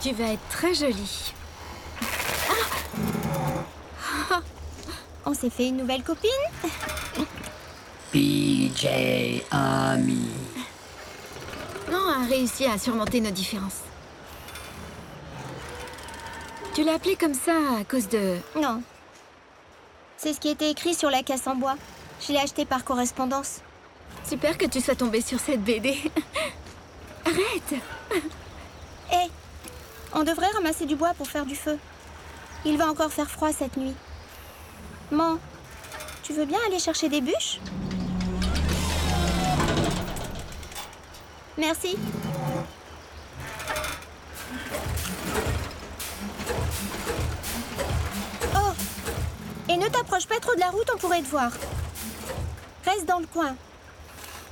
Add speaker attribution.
Speaker 1: Tu vas être très jolie.
Speaker 2: On s'est fait une nouvelle copine?
Speaker 3: PJ Ami.
Speaker 1: On a réussi à surmonter nos différences. Tu l'as appelée comme ça à cause de...
Speaker 2: Non. C'est ce qui était écrit sur la caisse en bois. Je l'ai acheté par correspondance.
Speaker 1: Super que tu sois tombée sur cette BD. Arrête!
Speaker 2: Hé, on devrait ramasser du bois pour faire du feu. Il va encore faire froid cette nuit. Man, tu veux bien aller chercher des bûches? Merci. Oh! Et ne t'approche pas trop de la route, on pourrait te voir. Reste dans le coin.